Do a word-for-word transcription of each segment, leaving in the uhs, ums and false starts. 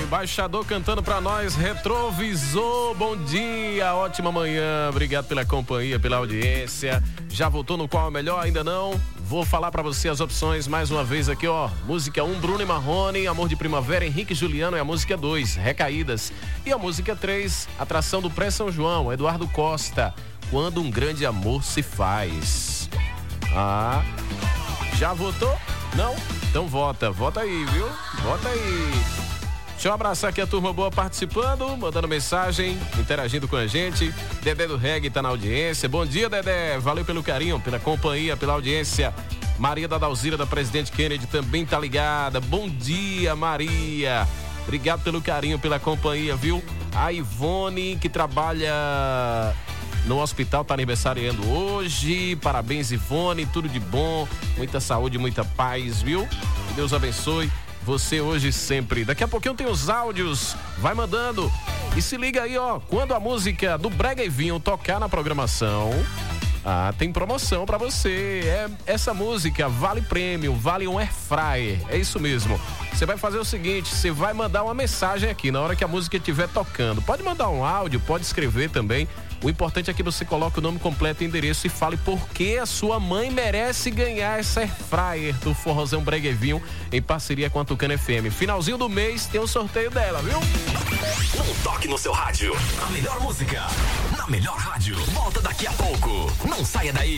Embaixador cantando pra nós, Retrovisor, bom dia, ótima manhã, obrigado pela companhia, pela audiência. Já votou no qual é melhor? Ainda não? Vou falar pra você as opções mais uma vez aqui, ó. Música um, Bruno e Marrone, Amor de Primavera, Henrique e Juliano, é a música dois, Recaídas. E a música três, Atração do Pré-São João, Eduardo Costa, Quando um Grande Amor se Faz. Ah, já votou? Não? Então vota, vota aí, viu? Vota aí. Deixa eu abraçar aqui a turma boa participando, mandando mensagem, interagindo com a gente. Dedé do Reggae tá na audiência. Bom dia, Dedé. Valeu pelo carinho, pela companhia, pela audiência. Maria da Dalzira, da Presidente Kennedy, também tá ligada. Bom dia, Maria. Obrigado pelo carinho, pela companhia, viu? A Ivone, que trabalha no hospital, tá aniversariando hoje. Parabéns, Ivone, tudo de bom. Muita saúde, muita paz, viu? Que Deus abençoe você hoje e sempre. Daqui a pouquinho tem os áudios, vai mandando. E se liga aí, ó, quando a música do Brega e Vinho tocar na programação, ah, tem promoção pra você. É, essa música vale prêmio, vale um air fryer. É isso mesmo. Você vai fazer o seguinte, você vai mandar uma mensagem aqui na hora que a música estiver tocando. Pode mandar um áudio, pode escrever também. O importante é que você coloque o nome completo e endereço e fale por que a sua mãe merece ganhar essa air fryer do Forrozão Brega e Vinho em parceria com a Tucano F M. Finalzinho do mês tem um sorteio dela, viu? Não toque no seu rádio. A melhor música, na melhor rádio. Volta daqui a pouco. Não saia daí.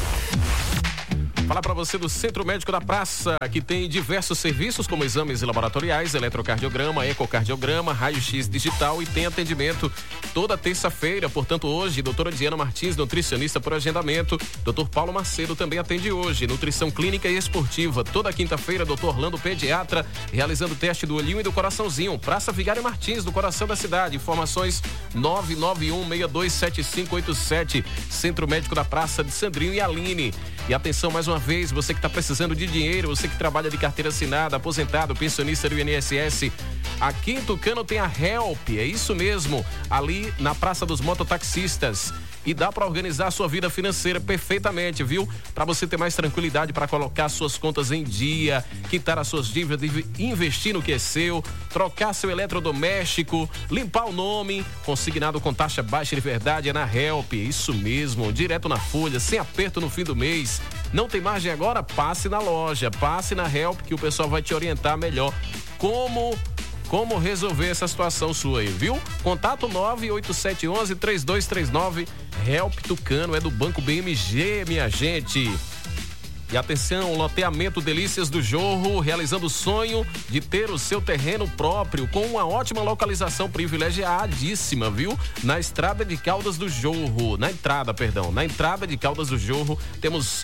Falar para você do Centro Médico da Praça, que tem diversos serviços como exames laboratoriais, eletrocardiograma, ecocardiograma, raio-x digital e tem atendimento toda terça-feira. Portanto, hoje, doutora Diana Martins, nutricionista por agendamento. doutor Paulo Macedo também atende hoje. Nutrição clínica e esportiva. Toda quinta-feira, doutor Orlando, pediatra, realizando teste do olhinho e do coraçãozinho. Praça Vigário Martins, do coração da cidade. Informações nove nove um, seis dois sete cinco oito sete. Centro Médico da Praça de Sandrinho e Aline. E atenção mais uma vez, você que está precisando de dinheiro, você que trabalha de carteira assinada, aposentado, pensionista do I N S S, aqui em Tucano tem a Help, é isso mesmo, ali na Praça dos Mototaxistas. E dá para organizar a sua vida financeira perfeitamente, viu? Para você ter mais tranquilidade para colocar suas contas em dia, quitar as suas dívidas, investir no que é seu, trocar seu eletrodoméstico, limpar o nome, consignado com taxa baixa de verdade é na Help, isso mesmo, direto na folha, sem aperto no fim do mês. Não tem margem agora? Passe na loja, passe na Help que o pessoal vai te orientar melhor como como resolver essa situação sua aí, viu? Contato nove oito sete um um, três dois três nove. Help Tucano, é do Banco B M G, minha gente. E atenção, loteamento Delícias do Jorro, realizando o sonho de ter o seu terreno próprio, com uma ótima localização privilegiadíssima, viu? Na estrada de Caldas do Jorro, na entrada, perdão, na entrada de Caldas do Jorro, temos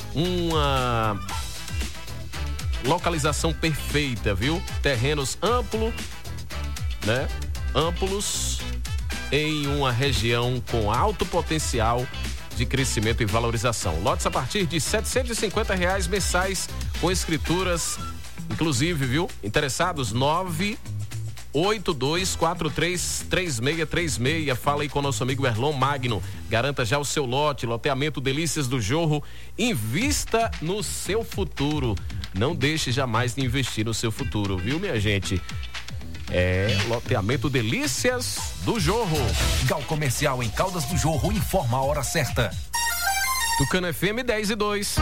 uma localização perfeita, viu? Terrenos amplos, né? Amplos em uma região com alto potencial de crescimento e valorização. Lotes a partir de setecentos e cinquenta reais mensais com escrituras, inclusive, viu? Interessados, nove oito dois quatro três três seis três seis. Fala aí com o nosso amigo Erlon Magno. Garanta já o seu lote, loteamento Delícias do Jorro. Invista no seu futuro. Não deixe jamais de investir no seu futuro, viu, minha gente? É, loteamento Delícias do Jorro. Gal Comercial em Caldas do Jorro informa a hora certa. Tucano F M dez e dois.